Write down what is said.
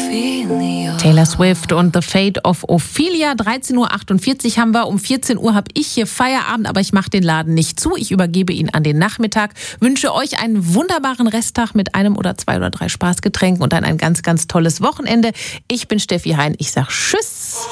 Taylor Swift und The Fate of Ophelia. 13.48 Uhr haben wir. Um 14 Uhr habe ich hier Feierabend, aber ich mache den Laden nicht zu. Ich übergebe ihn an den Nachmittag. Wünsche euch einen wunderbaren Resttag mit einem oder zwei oder drei Spaßgetränken und dann ein ganz, ganz tolles Wochenende. Ich bin Steffi Hein. Ich sage Tschüss.